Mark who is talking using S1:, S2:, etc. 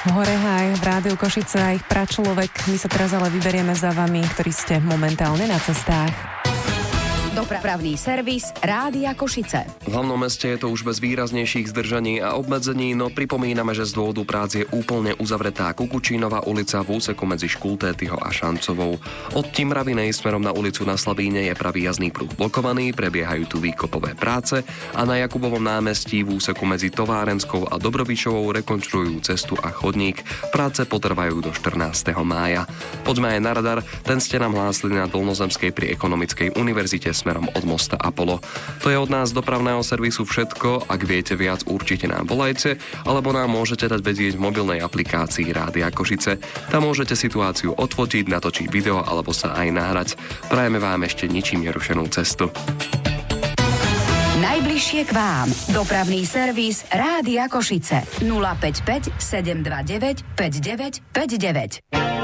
S1: Horehaj v Rádiu Košice a ich pračlovek. My sa teraz ale vyberieme za vami, ktorí ste momentálne na cestách.
S2: Dopravný servis Rádia Košice.
S3: V hlavnom meste je to už bez výraznejších zdržaní a obmedzení, no pripomíname, že z dôvodu prác je úplne uzavretá Kukučínová ulica v úseku medzi Škultétyho a Šancovou. Od Timravinej smerom na ulicu na Slavíne je pravý jazdný pruh blokovaný, prebiehajú tu výkopové práce a na Jakubovom námestí v úseku medzi Továrenskou a Dobrovičovou rekonštruujú cestu a chodník. Práce potrvajú do 14. mája. Poďme aj na radar, ten ste nám hlásili na Dolnozemskej pri Ekonomickej univerzite smerom od mosta Apollo. To je od nás dopravného servisu všetko. Ak viete viac, určite nám volajte, alebo nám môžete dať vedieť v mobilnej aplikácii Rádia Košice. Tam môžete situáciu odfotiť, natočiť video alebo sa aj nahrať. Prajeme vám ešte ničím nerušenú cestu.
S2: Najbližšie k vám. Dopravný servis Rádia Košice. 055 729 5959.